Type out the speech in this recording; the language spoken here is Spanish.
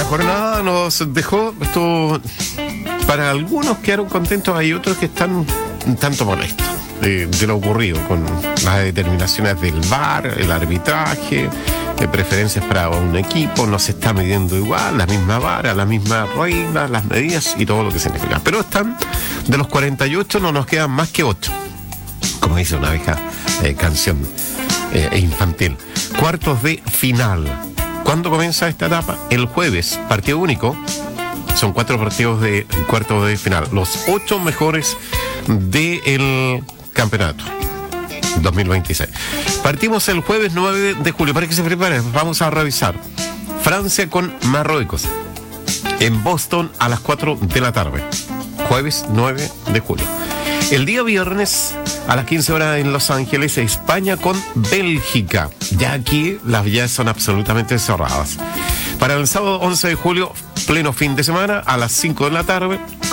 jornada nos dejó esto. Para algunos quedaron contentos, hay otros que están un tanto molestos de lo ocurrido con las determinaciones del VAR, el arbitraje, preferencias para un equipo, no se está midiendo igual, la misma vara, las mismas reglas, las medidas y todo lo que significa. Pero están, de los 48 no nos quedan más que 8, como dice una vieja canción infantil. Cuartos de final. ¿Cuándo comienza esta etapa? El jueves, partido único. Son 4 partidos de cuartos de final. Los 8 mejores del campeonato 2026. Partimos el jueves 9 de julio. Para que se preparen, vamos a revisar. Francia con Marruecos. En Boston a las 4 de la tarde. Jueves 9 de julio. El día viernes a las 15 horas en Los Ángeles, España con Bélgica. Ya aquí las vías son absolutamente cerradas. Para el sábado 11 de julio, pleno fin de semana, a las 5 de la tarde,